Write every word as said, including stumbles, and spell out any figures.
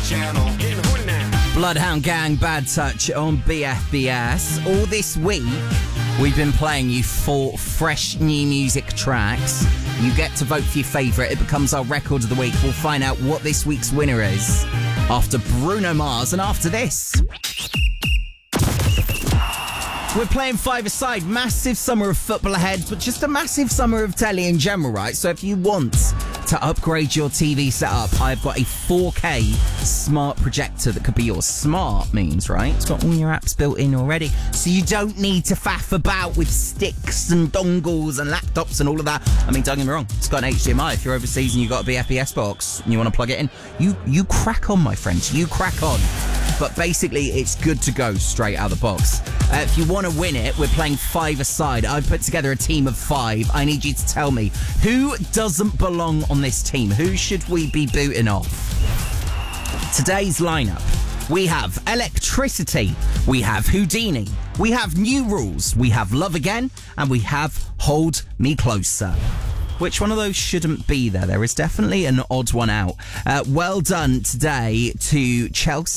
channel. Bloodhound Gang, Bad Touch on B F B S. All this week, we've been playing you four fresh new music tracks. You get to vote for your favourite. It becomes our record of the week. We'll find out what this week's winner is after Bruno Mars and after this. We're playing five-a-side. Massive summer of football ahead, but just a massive summer of telly in general, right? So if you want to upgrade your T V setup, I've got a four K smart projector that could be yours. Smart means, right? It's got all your apps built in already, so you don't need to faff about with sticks and dongles and laptops and all of that. I mean, don't get me wrong, it's got an H D M I. If you're overseas and you've got a B F B S box and you want to plug it in, you, you crack on, my friends. You crack on. But basically, it's good to go straight out of the box. Uh, if you want to win it, we're playing five-a-side. I've put together a team of five. I need you to tell me, who doesn't belong on this team? Who should we be booting off? Today's lineup. We have Electricity. We have Houdini. We have New Rules. We have Love Again. And we have Hold Me Closer. Which one of those shouldn't be there? There is definitely an odd one out. Uh, well done today to Chelsea.